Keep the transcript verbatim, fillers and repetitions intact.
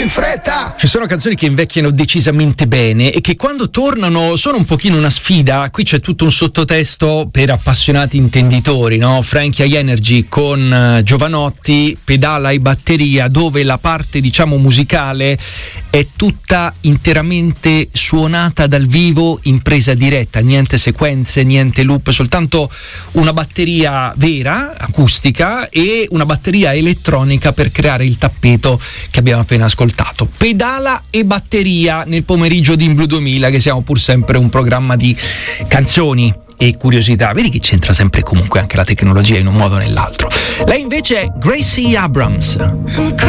fretta. Ci sono canzoni che invecchiano decisamente bene e che quando tornano sono un pochino una sfida. Qui c'è tutto un sottotesto per appassionati intenditori, no? Frankie High Energy con uh, Giovanotti, pedala e batteria, dove la parte diciamo musicale è tutta interamente suonata dal vivo in presa diretta, niente sequenze, niente loop, soltanto una batteria vera, acustica, e una batteria elettronica per creare il tappeto che abbiamo appena ascoltato. Pedala e batteria nel pomeriggio di In Blu duemila, che siamo pur sempre un programma di canzoni e curiosità. Vedi che c'entra sempre comunque anche la tecnologia in un modo o nell'altro. Lei invece è Gracie Abrams.